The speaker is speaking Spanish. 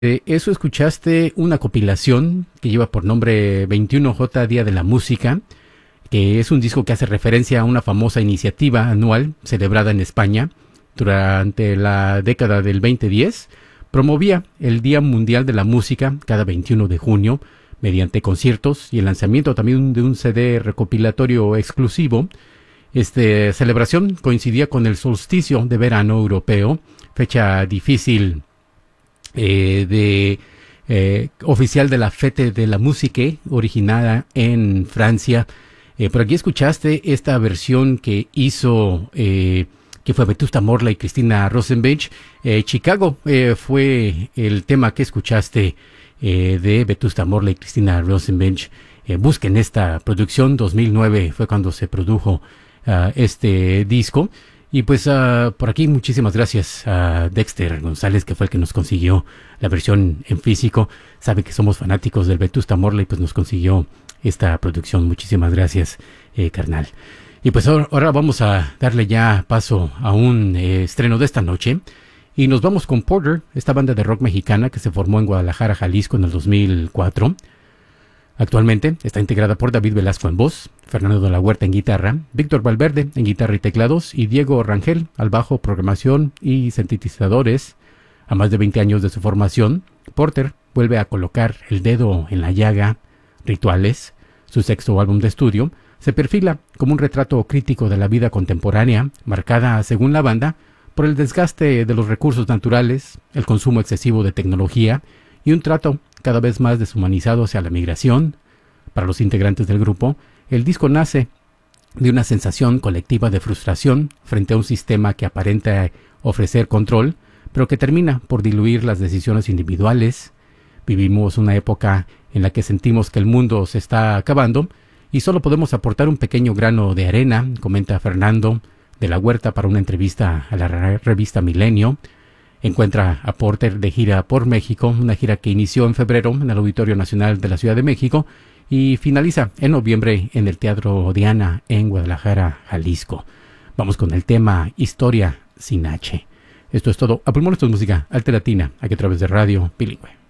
Eso escuchaste una compilación que lleva por nombre 21J Día de la Música, que es un disco que hace referencia a una famosa iniciativa anual celebrada en España durante la década del 2010. Promovía el Día Mundial de la Música cada 21 de junio mediante conciertos y el lanzamiento también de un CD recopilatorio exclusivo. Esta celebración coincidía con el solsticio de verano europeo, fecha difícil oficial de la Fête de la Musique, originada en Francia. Por aquí escuchaste esta versión que hizo, que fue Vetusta Morla y Cristina Rosenbench. Chicago fue el tema que escuchaste de Vetusta Morla y Cristina Rosenbench. Busquen esta producción, 2009 fue cuando se produjo este disco. Y pues por aquí muchísimas gracias a Dexter González, que fue el que nos consiguió la versión en físico. Sabe que somos fanáticos del Vetusta Morla y pues nos consiguió esta producción. Muchísimas gracias, carnal. Y pues ahora vamos a darle ya paso a un estreno de esta noche. Y nos vamos con Porter, esta banda de rock mexicana que se formó en Guadalajara, Jalisco en el 2004. Actualmente está integrada por David Velasco en voz, Fernando de la Huerta en guitarra, Víctor Valverde en guitarra y teclados y Diego Rangel al bajo, programación y sintetizadores. A más de 20 años de su formación, Porter vuelve a colocar el dedo en la llaga. Rituales, su sexto álbum de estudio, se perfila como un retrato crítico de la vida contemporánea, marcada, según la banda, por el desgaste de los recursos naturales, el consumo excesivo de tecnología y un trato cada vez más deshumanizado hacia la migración. Para los integrantes del grupo, el disco nace de una sensación colectiva de frustración frente a un sistema que aparenta ofrecer control, pero que termina por diluir las decisiones individuales. Vivimos una época en la que sentimos que el mundo se está acabando y solo podemos aportar un pequeño grano de arena, comenta Fernando de la Huerta para una entrevista a la revista Milenio. Encuentra a Porter de gira por México, una gira que inició en febrero en el Auditorio Nacional de la Ciudad de México y finaliza en noviembre en el Teatro Diana en Guadalajara, Jalisco. Vamos con el tema Historia sin H. Esto es todo. A pulmón, esto es música alternativa, aquí a través de Radio Bilingüe.